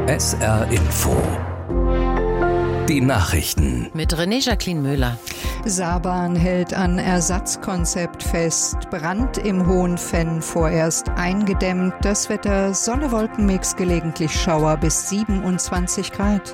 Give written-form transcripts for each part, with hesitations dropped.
SR Info. Die Nachrichten. Mit René-Jacqueline Müller. Saarbrunn hält an Ersatzkonzept fest. Brand im Hohenfenn vorerst eingedämmt. Das Wetter Sonne-Wolkenmix, gelegentlich Schauer bis 27 Grad.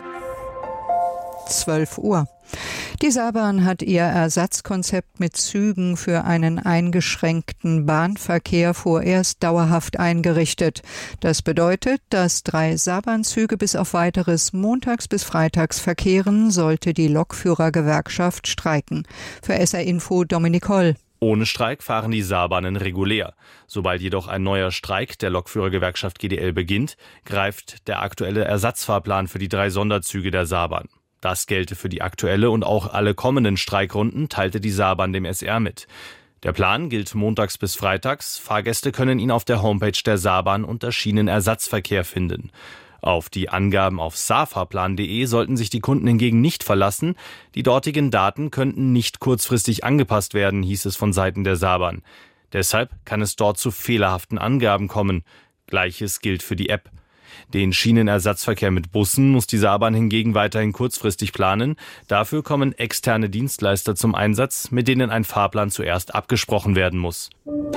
12 Uhr. Die Saarbrunn hat ihr Ersatzkonzept mit Zügen für einen eingeschränkten Bahnverkehr vorerst dauerhaft eingerichtet. Das bedeutet, dass 3 Saarbrunn-Züge bis auf weiteres montags bis freitags verkehren, sollte die Lokführergewerkschaft streiken. Für SR Info Dominik Holl. Ohne Streik fahren die Saarbahnen regulär. Sobald jedoch ein neuer Streik der Lokführergewerkschaft GDL beginnt, greift der aktuelle Ersatzfahrplan für die 3 Sonderzüge der Saarbahn. Das gelte für die aktuelle und auch alle kommenden Streikrunden, teilte die Saarbahn dem SR mit. Der Plan gilt montags bis freitags. Fahrgäste können ihn auf der Homepage der Saarbahn unter Schienenersatzverkehr finden. Auf die Angaben auf saarfahrplan.de sollten sich die Kunden hingegen nicht verlassen. Die dortigen Daten könnten nicht kurzfristig angepasst werden, hieß es von Seiten der Saarbahn. Deshalb kann es dort zu fehlerhaften Angaben kommen. Gleiches gilt für die App. Den Schienenersatzverkehr mit Bussen muss die Saarbahn hingegen weiterhin kurzfristig planen. Dafür kommen externe Dienstleister zum Einsatz, mit denen ein Fahrplan zuerst abgesprochen werden muss.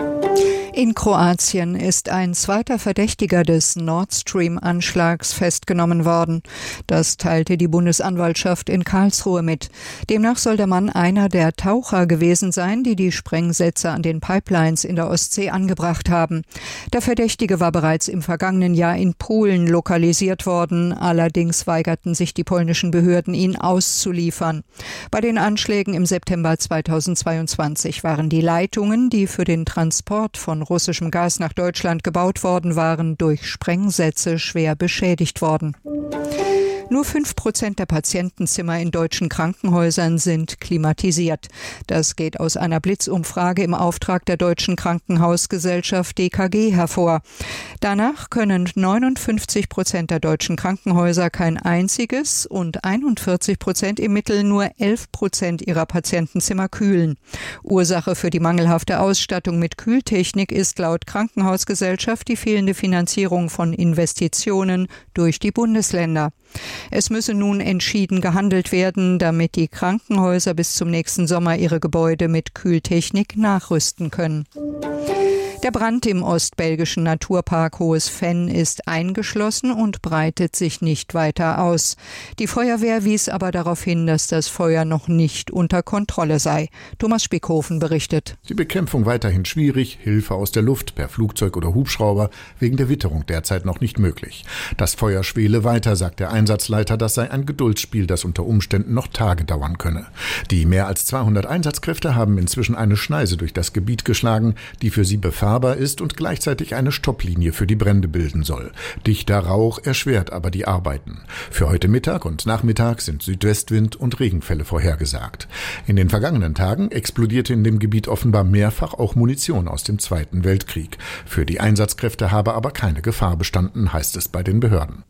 In Kroatien ist ein zweiter Verdächtiger des Nord Stream-Anschlags festgenommen worden. Das teilte die Bundesanwaltschaft in Karlsruhe mit. Demnach soll der Mann einer der Taucher gewesen sein, die die Sprengsätze an den Pipelines in der Ostsee angebracht haben. Der Verdächtige war bereits im vergangenen Jahr in Polen lokalisiert worden. Allerdings weigerten sich die polnischen Behörden, ihn auszuliefern. Bei den Anschlägen im September 2022 waren die Leitungen, die für den Transport von russischem Gas nach Deutschland gebaut worden waren, durch Sprengsätze schwer beschädigt worden. Nur 5% der Patientenzimmer in deutschen Krankenhäusern sind klimatisiert. Das geht aus einer Blitzumfrage im Auftrag der Deutschen Krankenhausgesellschaft DKG hervor. Danach können 59% der deutschen Krankenhäuser kein einziges und 41% im Mittel nur 11% ihrer Patientenzimmer kühlen. Ursache für die mangelhafte Ausstattung mit Kühltechnik ist laut Krankenhausgesellschaft die fehlende Finanzierung von Investitionen durch die Bundesländer. Es müsse nun entschieden gehandelt werden, damit die Krankenhäuser bis zum nächsten Sommer ihre Gebäude mit Kühltechnik nachrüsten können. Der Brand im ostbelgischen Naturpark Hohes Fenn ist eingeschlossen und breitet sich nicht weiter aus. Die Feuerwehr wies aber darauf hin, dass das Feuer noch nicht unter Kontrolle sei. Thomas Spickhofen berichtet. Die Bekämpfung weiterhin schwierig, Hilfe aus der Luft per Flugzeug oder Hubschrauber wegen der Witterung derzeit noch nicht möglich. Das Feuer schwele weiter, sagt der Einsatzleiter, das sei ein Geduldsspiel, das unter Umständen noch Tage dauern könne. Die mehr als 200 Einsatzkräfte haben inzwischen eine Schneise durch das Gebiet geschlagen, die für sie befahrbar ist und gleichzeitig eine Stopplinie für die Brände bilden soll. Dichter Rauch erschwert aber die Arbeiten. Für heute Mittag und Nachmittag sind Südwestwind und Regenfälle vorhergesagt. In den vergangenen Tagen explodierte in dem Gebiet offenbar mehrfach auch Munition aus dem Zweiten Weltkrieg. Für die Einsatzkräfte habe aber keine Gefahr bestanden, heißt es bei den Behörden.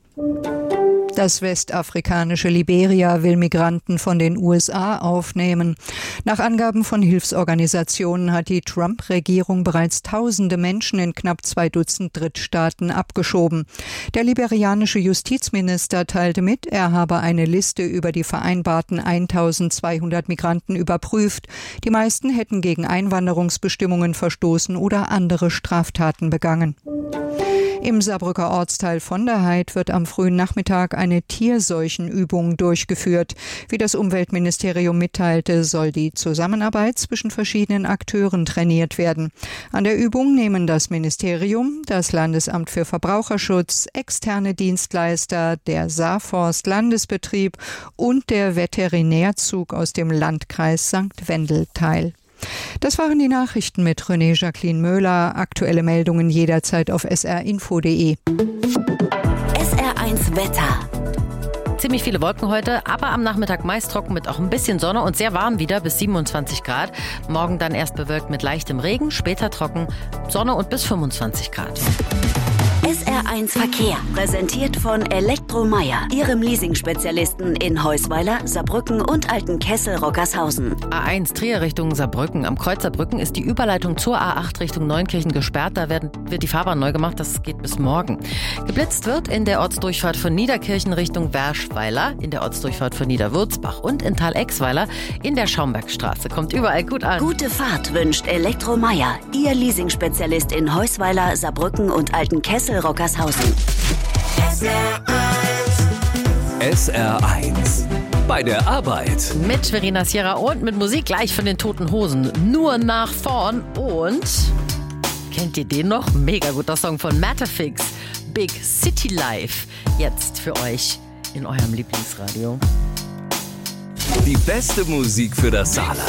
Das westafrikanische Liberia will Migranten von den USA aufnehmen. Nach Angaben von Hilfsorganisationen hat die Trump-Regierung bereits tausende Menschen in knapp 2 Dutzend Drittstaaten abgeschoben. Der liberianische Justizminister teilte mit, er habe eine Liste über die vereinbarten 1200 Migranten überprüft. Die meisten hätten gegen Einwanderungsbestimmungen verstoßen oder andere Straftaten begangen. Im Saarbrücker Ortsteil von der Heid wird am frühen Nachmittag eine Tierseuchenübung durchgeführt. Wie das Umweltministerium mitteilte, soll die Zusammenarbeit zwischen verschiedenen Akteuren trainiert werden. An der Übung nehmen das Ministerium, das Landesamt für Verbraucherschutz, externe Dienstleister, der Saarforst Landesbetrieb und der Veterinärzug aus dem Landkreis St. Wendel teil. Das waren die Nachrichten mit René-Jacqueline Müller. Aktuelle Meldungen jederzeit auf srinfo.de. SR1 Wetter. Ziemlich viele Wolken heute, aber am Nachmittag meist trocken mit auch ein bisschen Sonne und sehr warm wieder bis 27 Grad. Morgen dann erst bewölkt mit leichtem Regen, später trocken, Sonne und bis 25 Grad. SR1 Verkehr, präsentiert von Elektromeyer, Ihrem Leasing-Spezialisten in Heusweiler, Saarbrücken und Altenkessel-Rockershausen. A1 Trier Richtung Saarbrücken. Am Kreuz Saarbrücken ist die Überleitung zur A8 Richtung Neunkirchen gesperrt. Da wird die Fahrbahn neu gemacht. Das geht bis morgen. Geblitzt wird in der Ortsdurchfahrt von Niederkirchen Richtung Werschweiler, in der Ortsdurchfahrt von Niederwürzbach und in Thalexweiler in der Schaumbergstraße. Kommt überall gut an. Gute Fahrt wünscht Elektromeyer, Ihr Leasing-Spezialist in Heusweiler, Saarbrücken und Altenkessel-Rockershausen. SR1 bei der Arbeit. Mit Verena Sierra und mit Musik gleich von den Toten Hosen. Nur nach vorn. Und kennt ihr den noch? Mega guter Song von Matterfix. Big City Life. Jetzt für euch in eurem Lieblingsradio. Die beste Musik für das Saarland.